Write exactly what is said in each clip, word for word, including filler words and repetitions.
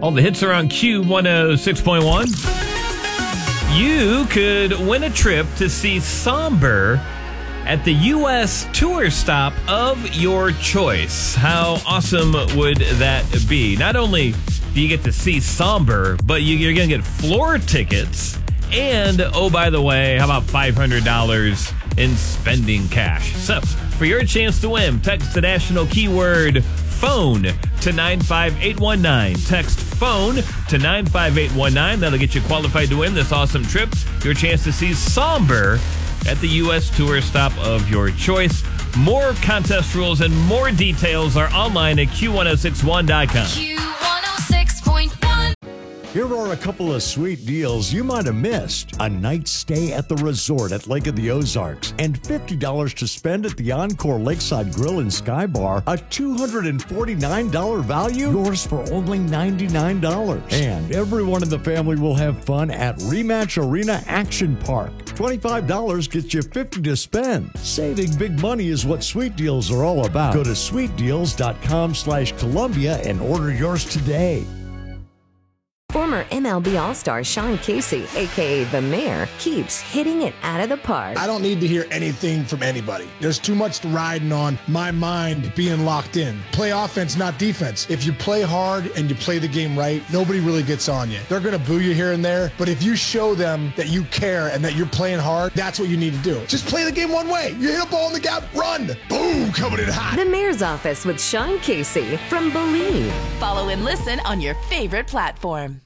All the hits are on Q one oh six point one. You could win a trip to see Somber at the U S tour stop of your choice. How awesome would that be? Not only do you get to see Somber, but you, you're going to get floor tickets. And, oh, by the way, how about five hundred dollars in spending cash? So, for your chance to win, text the national keyword phone to nine five eight one nine. Text phone to nine five eight one nine. That'll get you qualified to win this awesome trip. Your chance to see Somber at the U S tour stop of your choice. More contest rules and more details are online at Q ten sixty-one dot com. Q one oh six point one. Here are a couple of sweet deals you might have missed. A night stay at the resort at Lake of the Ozarks and fifty dollars to spend at the Encore Lakeside Grill and Sky Bar. A two hundred forty-nine dollars value, yours for only ninety-nine dollars. And everyone in the family will have fun at Rematch Arena Action Park. twenty-five dollars gets you fifty dollars to spend. Saving big money is what Sweet Deals are all about. Go to sweetdeals.com slash Columbia and order yours today. Former M L B All-Star Sean Casey, a k a. The Mayor, keeps hitting it out of the park. I don't need to hear anything from anybody. There's too much riding on my mind being locked in. Play offense, not defense. If you play hard and you play the game right, nobody really gets on you. They're going to boo you here and there, but if you show them that you care and that you're playing hard, that's what you need to do. Just play the game one way. You hit a ball in the gap, run. Boom, coming in hot. The Mayor's Office with Sean Casey from Believe. Follow and listen on your favorite platform.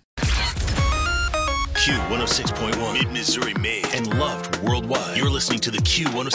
Q one oh six point one, Mid-Missouri made and loved worldwide. You're listening to the Q one oh